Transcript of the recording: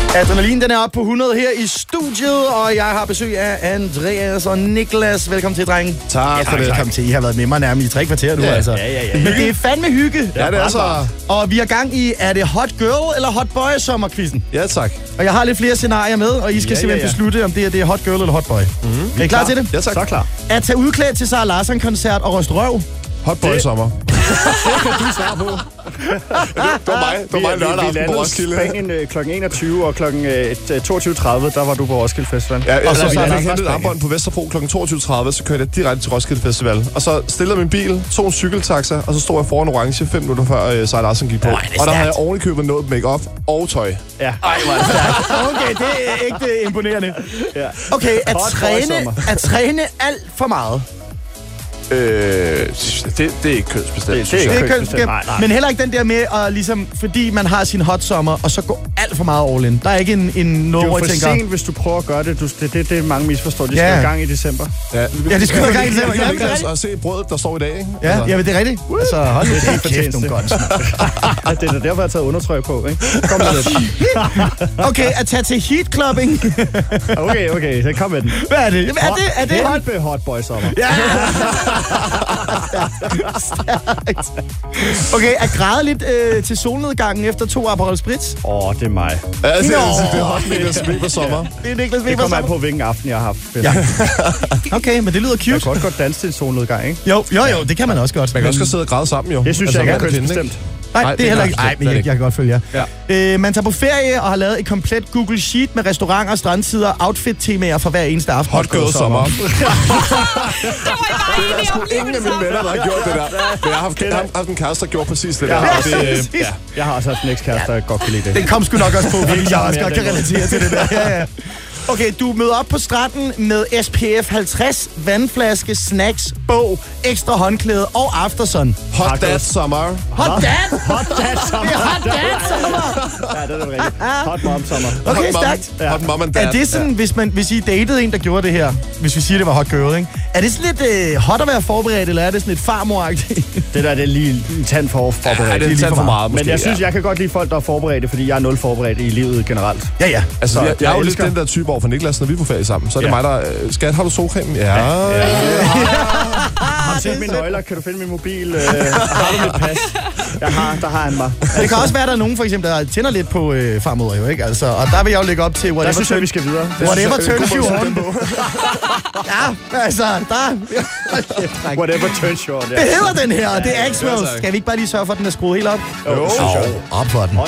Adrenalin, den er oppe på 100 her i studiet, og jeg har besøg af Andreas og Niklas. Velkommen til, drenge. Tak for det. Velkommen til. I har været med mig nærmest i 3 kvarter nu, altså. Ja. Men det er fandme hygge. Ja, det er så. Og vi har gang i, er det hot girl eller hot boy sommerquizzen? Ja, tak. Og jeg har lidt flere scenarier med, og I skal simpelthen beslutte, om det er hot girl eller hot boy. Er I klar til det? Ja, tak. Så klar. At tage udklædt til Sara Larsson-koncert og ryste røv. Hot boy sommer. Det kan du svare på. Det var mig lørdag aften på Roskilde. Vi landede Spanien kl. 21, og kl. 22.30, der var du på Roskilde Festival. Ja, Og så jeg er fik hentet et armbånd på Vesterbro kl. 22.30, så kørte jeg direkte til Roskilde Festival. Og så stillede min bil, tog en cykeltaxa, og så stod jeg foran orange 5 minutter før Sara Larsson gik på. Og der havde jeg ovenikøbet noget make-up og tøj. Ja. Ej, hvor er det stærkt. Okay, det er ikke imponerende. Ja. Okay, Hot at træne alt for meget. Det er ikke kønsbestemt, synes jeg. Det er kønsbestemt. kønsbestemt, Nej. men heller ikke den der med, at ligesom, fordi man har sin hot sommer, og så går alt for meget all in. Der er ikke en Det noget, er hvor jo jeg for tænker... sent, hvis du prøver at gøre det. Det er mange misforstår. De skal Ja. i gang i december. Ja, det skal være i gang i december. Jeg Ja, kan det er ikke se brødet, der står i dag, ikke? Ja, Altså. ja, men det er rigtigt. Altså, hold nu helt kæft, fortjent, nogle det. godt. Det er derfor, jeg har taget undertrøj på, ikke? Kom med det. Okay, at tage til heatclubbing. Okay, så kom med den. Hvad er det? Er det hot? Hot boy sommer. Ja! Stærkt. Okay, at græde lidt til solnedgangen efter 2 Aperol Spritz. Det er mig. Ja, det er hot Niklas Weber sommer. Det er Niklas Det Weber kommer an sommer. på, hvilken aften jeg har haft. Ja. Okay, men det lyder Jeg cute. kan godt danse til en solnedgang, ikke? Jo, det kan man også godt. Man kan også sidde og græde sammen, jo. Det synes jeg ikke er kønsbestemt. Nej, det er heller ikke. Nej, men jeg kan godt følge jer. Ja. Man tager på ferie og har lavet et komplet Google Sheet med restauranter, strandsider, outfit-temaer for hver eneste aften. Hot girl sommer. Det Der er sgu ingen af mine venner, der har gjort det der. Men jeg har haft en kæreste, der gjorde præcis det der. Ja, Og det, præcis. Jeg har også haft en ekskæreste, der godt kan lide det. Den kom sgu nok også på, fordi jeg også mere godt kan den relatere til det der. Ja. Okay, du møder op på stranden med SPF 50, vandflaske, snacks, bog, ekstra håndklæde og aftersun. hot dad sommer. Hot dad! Hot dad sommer. Det er hot dad sommer! Ja, det er det rigtigt. Hot mom sommer. Okay, Hot mom. stærkt. Hot mom and dad. Er det sådan, hvis I datede en, der gjorde det her, hvis vi siger, det var hot girl, ikke? Er det sådan lidt hot at være forberedt, eller er det sådan lidt farmoragtigt? Det der, det er lige en tand for forberedt. Ja, det er tand for meget, måske. Men jeg synes, jeg kan godt lide folk, der er forberedte, fordi jeg er 0 forberedt i livet generelt. Ja. Altså, jeg er jo lidt elsker- den der type over for Niklas, når vi er på ferie sammen. Så er det mig, der... Skat, har du solcreme? Ja. Har du set mine nøgler? Kan du finde min mobil? Har du mit pas? Der har han mig. Det kan også være, at der er nogen, for eksempel, der tænder lidt på farmoder, jo, ikke? Altså, og der vil jeg jo lægge op til Der whatever, synes jeg, vi skal videre. whatever turns you on. Ja, altså, der... Whatever turns you on. Det hedder den her, det er Ja, Axwell. tak. Skal vi ikke bare lige sørge for, at den er skruet helt op? Jo. Op for den.